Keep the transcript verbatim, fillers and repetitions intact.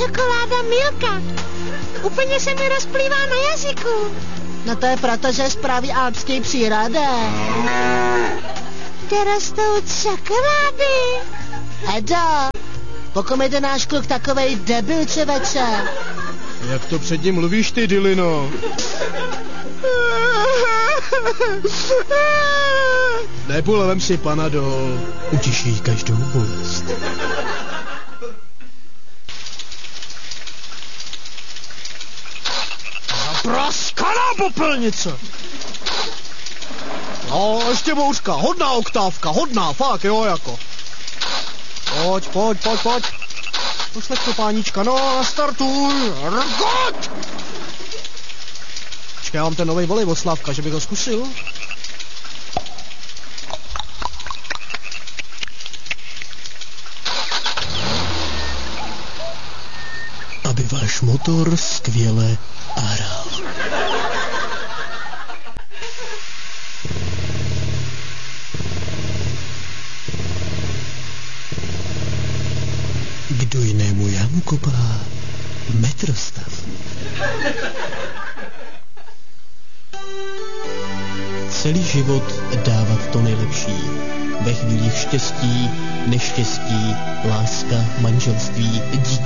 čokoláda Milka. Úplně se mi rozplývá na jazyku. No to je proto, že zpraví alpský přírody. Kde rostou čokolády. Hedo, pokud je náš kluk takovej debil, čověče. Jak to před ním mluvíš ty, Dylino? Nepolevem si Panadol. Utiší každou bolest. Praskaná popelnice! No, ještě bouřka, hodná oktávka, hodná, fakt, jo, jako. Pojď, pojď, pojď, pojď. Poslech to, pánička, no, startuj, rgot! Počkej, já mám ten novej volej od Slavka, že bych ho zkusil. Aby váš motor skvěle aral. Kdo jinému jámu kopá? Metrostav. Celý život dávat to nejlepší. Ve chvílích štěstí, neštěstí, láska, manželství, dítě.